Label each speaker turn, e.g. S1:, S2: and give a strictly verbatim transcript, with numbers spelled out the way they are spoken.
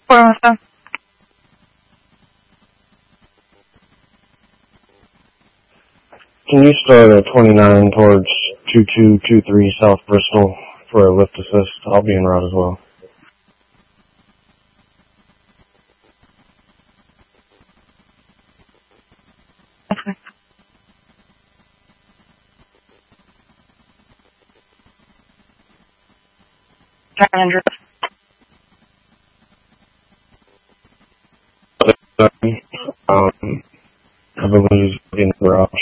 S1: Four
S2: Can you start at twenty-nine towards two two two three South Bristol for a lift assist? I'll be en route as well.
S1: Okay. nine hundred.
S2: Um, I believe he's in the garage.